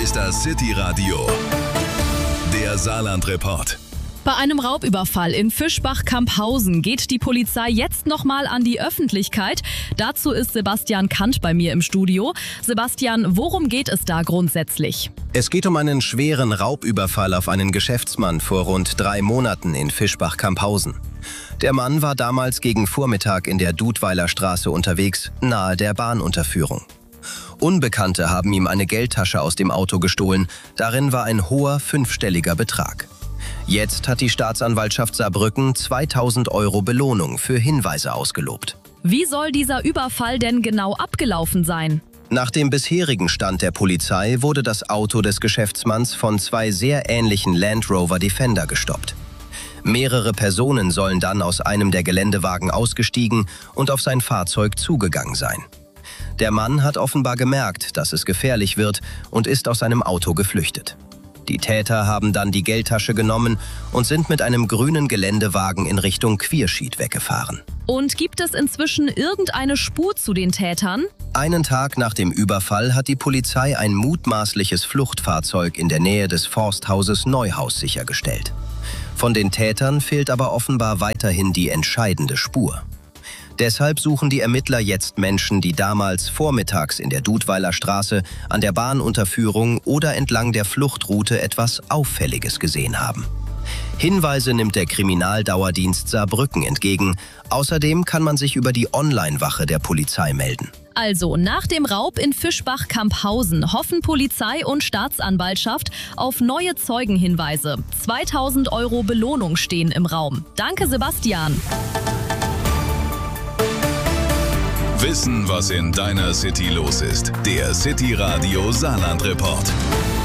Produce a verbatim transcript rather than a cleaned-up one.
ist das City-Radio, der Saarland-Report. Bei einem Raubüberfall in Fischbach-Camphausen geht die Polizei jetzt nochmal an die Öffentlichkeit. Dazu ist Sebastian Kant bei mir im Studio. Sebastian, worum geht es da grundsätzlich? Es geht um einen schweren Raubüberfall auf einen Geschäftsmann vor rund drei Monaten in Fischbach-Camphausen. Der Mann war damals gegen Vormittag in der Dudweiler Straße unterwegs, nahe der Bahnunterführung. Unbekannte haben ihm eine Geldtasche aus dem Auto gestohlen. Darin war ein hoher fünfstelliger Betrag. Jetzt hat die Staatsanwaltschaft Saarbrücken zweitausend Euro Belohnung für Hinweise ausgelobt. Wie soll dieser Überfall denn genau abgelaufen sein? Nach dem bisherigen Stand der Polizei wurde das Auto des Geschäftsmanns von zwei sehr ähnlichen Land Rover Defender gestoppt. Mehrere Personen sollen dann aus einem der Geländewagen ausgestiegen und auf sein Fahrzeug zugegangen sein. Der Mann hat offenbar gemerkt, dass es gefährlich wird und ist aus seinem Auto geflüchtet. Die Täter haben dann die Geldtasche genommen und sind mit einem grünen Geländewagen in Richtung Quierschied weggefahren. Und gibt es inzwischen irgendeine Spur zu den Tätern? Einen Tag nach dem Überfall hat die Polizei ein mutmaßliches Fluchtfahrzeug in der Nähe des Forsthauses Neuhaus sichergestellt. Von den Tätern fehlt aber offenbar weiterhin die entscheidende Spur. Deshalb suchen die Ermittler jetzt Menschen, die damals vormittags in der Dudweiler Straße an der Bahnunterführung oder entlang der Fluchtroute etwas Auffälliges gesehen haben. Hinweise nimmt der Kriminaldauerdienst Saarbrücken entgegen. Außerdem kann man sich über die Online-Wache der Polizei melden. Also, nach dem Raub in Fischbach-Camphausen hoffen Polizei und Staatsanwaltschaft auf neue Zeugenhinweise. zweitausend Euro Belohnung stehen im Raum. Danke, Sebastian. Wissen, was in deiner City los ist. Der City-Radio Saarland-Report.